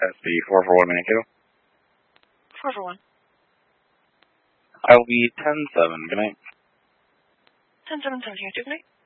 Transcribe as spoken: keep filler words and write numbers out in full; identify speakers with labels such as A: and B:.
A: S B four four one Mankato.
B: four four one.
A: I will be ten seven. Good night.
B: ten seven seventeen. Good night.